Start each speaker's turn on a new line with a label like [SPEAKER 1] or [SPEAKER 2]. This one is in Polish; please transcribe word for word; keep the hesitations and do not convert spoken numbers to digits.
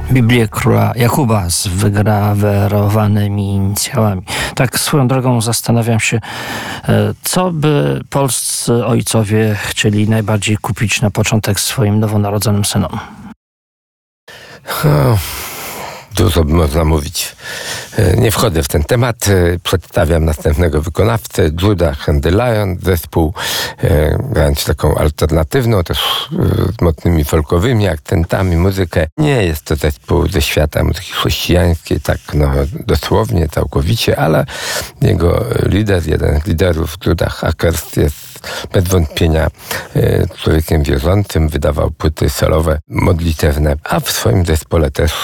[SPEAKER 1] Biblię króla Jakuba z wygrawerowanymi inicjałami. Tak swoją drogą zastanawiam się, co by polscy ojcowie chcieli najbardziej kupić na początek swoim nowonarodzonym synom.
[SPEAKER 2] Oh. Dużo by można mówić. Nie wchodzę w ten temat. Przedstawiam następnego wykonawcę, Judah and the Lion, zespół grając taką alternatywną, też z mocnymi folkowymi akcentami muzykę. Nie jest to zespół ze świata muzyki chrześcijańskiej, tak no, dosłownie, całkowicie, ale jego lider, jeden z liderów, Judah Akers, jest bez wątpienia człowiekiem wierzącym, wydawał płyty solowe, modlitewne, a w swoim zespole też